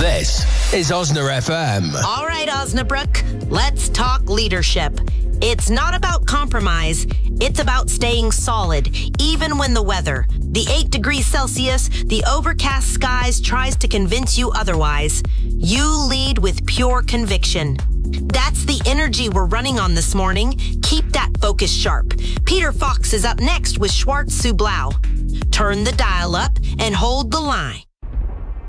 This is Osna FM. All right, Osnabrook, let's talk leadership. It's not about compromise. It's about staying solid, even when the weather, the 8 degrees Celsius, the overcast skies tries to convince you otherwise. You lead with pure conviction. That's the energy we're running on this morning. Keep that focus sharp. Peter Fox is up next with Schwartz Sublau. Turn the dial up and hold the line.